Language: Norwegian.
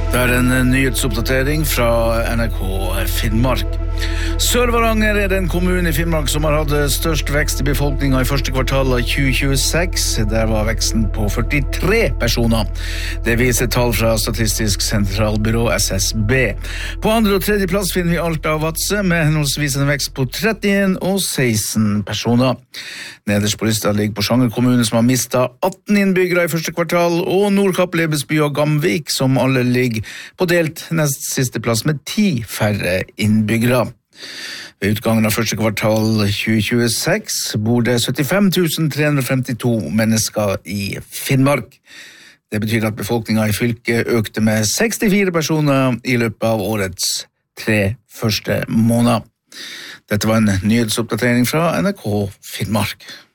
Det en nyhetsoppdatering fra NRK Finnmark. Sør-Varanger den kommunen I Finnmark som har hatt størst vekst I befolkningen I første kvartal av 2026. Der var veksten på 43 personer. Det viser tall fra Statistisk sentralbyrå SSB. På andre og tredje plass finner vi Alta og Vadsø med henholdsvis en vekst på 31 og 16 personer. Nederst på lista ligger Porsanger kommune som har mistet 18 innbyggere I første kvartal, og Nordkapp, Lebesby og Gamvik som alle ligger på delt nest siste plass med 10 færre innbyggere. Ved utgangen av første kvartal 2026 bor det 75 352 mennesker I Finnmark. Det betyr at befolkningen I fylket økte med 64 personer I løpet av årets 3 første måneder. Dette var en nyhetsoppdatering fra NRK Finnmark.